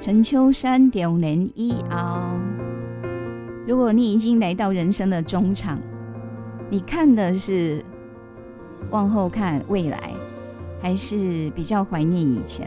陈秋山中年以后，如果你已经来到人生的中场，你看的是往后看未来，还是比较怀念以前